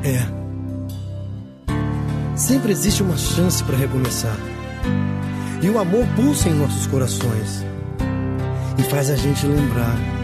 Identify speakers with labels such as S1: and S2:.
S1: É. Sempre existe uma chance para recomeçar. E o amor pulsa em nossos corações e faz a gente lembrar